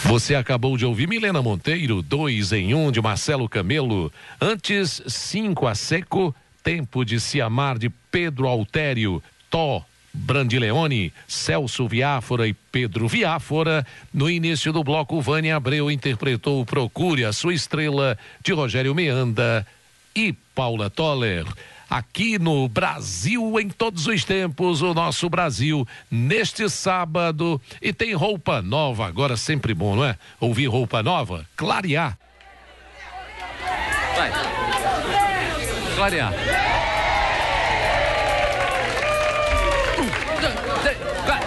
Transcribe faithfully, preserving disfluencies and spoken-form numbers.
Você acabou de ouvir Milena Monteiro, dois em um de Marcelo Camelo. Antes, cinco a seco, Tempo de Se Amar de Pedro Altério, Tó, Brandileone, Celso Viáfora e Pedro Viáfora. No início do bloco, Vânia Abreu interpretou Procure a Sua Estrela de Rogério Meanda e Paula Toller. Aqui no Brasil em todos os tempos, o nosso Brasil, neste sábado. E tem roupa nova, agora sempre bom, não é? Ouvir roupa nova? Clarear. Vai. Clarear. Um, dois, três, quatro.